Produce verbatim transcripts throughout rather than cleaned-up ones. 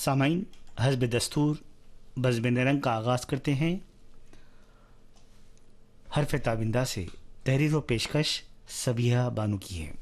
سامعین، حسب دستور بزم رنگ کا آغاز کرتے ہیں حرف تابندہ سے۔ تحریر و پیشکش سبیحہ بانو کی ہے۔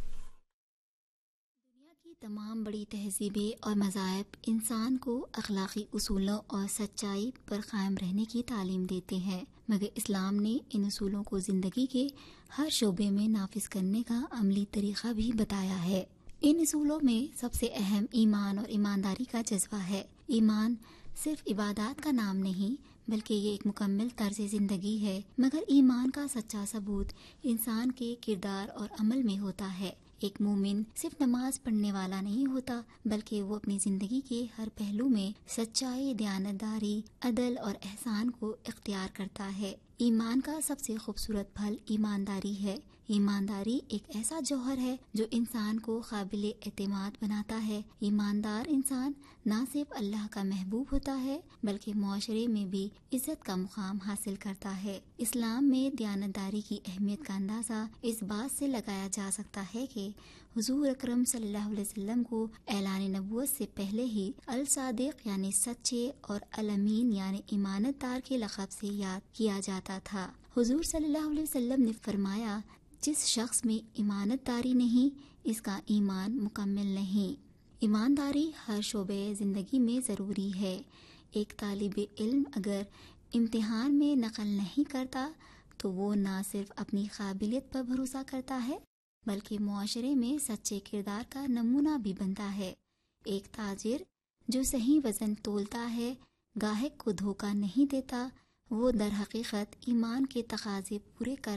دنیا کی تمام بڑی تہذیبیں اور مذاہب انسان کو اخلاقی اصولوں اور سچائی پر قائم رہنے کی تعلیم دیتے ہیں، مگر اسلام نے ان اصولوں کو زندگی کے ہر شعبے میں نافذ کرنے کا عملی طریقہ بھی بتایا ہے۔ ان اصولوں میں سب سے اہم ایمان اور ایمانداری کا جذبہ ہے۔ ایمان صرف عبادات کا نام نہیں بلکہ یہ ایک مکمل طرز زندگی ہے، مگر ایمان کا سچا ثبوت انسان کے کردار اور عمل میں ہوتا ہے۔ ایک مومن صرف نماز پڑھنے والا نہیں ہوتا بلکہ وہ اپنی زندگی کے ہر پہلو میں سچائی، دیانتداری، عدل اور احسان کو اختیار کرتا ہے۔ ایمان کا سب سے خوبصورت پھل ایمانداری ہے۔ ایمانداری ایک ایسا جوہر ہے جو انسان کو قابل اعتماد بناتا ہے۔ ایماندار انسان نہ صرف اللہ کا محبوب ہوتا ہے بلکہ معاشرے میں بھی عزت کا مقام حاصل کرتا ہے۔ اسلام میں دیانتداری کی اہمیت کا اندازہ اس بات سے لگایا جا سکتا ہے کہ حضور اکرم صلی اللہ علیہ وسلم کو اعلان نبوت سے پہلے ہی الصادق یعنی سچے اور الامین یعنی امانت دار کے لقب سے یاد کیا جاتا تھا۔ حضور صلی اللہ علیہ وسلم نے فرمایا، جس شخص میں ایمانت داری نہیں اس کا ایمان مکمل نہیں۔ ایمانداری ہر شعبے زندگی میں ضروری ہے۔ ایک طالب علم اگر امتحان میں نقل نہیں کرتا تو وہ نہ صرف اپنی قابلیت پر بھروسہ کرتا ہے بلکہ معاشرے میں سچے کردار کا نمونہ بھی بنتا ہے۔ ایک تاجر جو صحیح وزن تولتا ہے، گاہک کو دھوکہ نہیں دیتا، وہ در حقیقت ایمان کے تقاضے پورے کر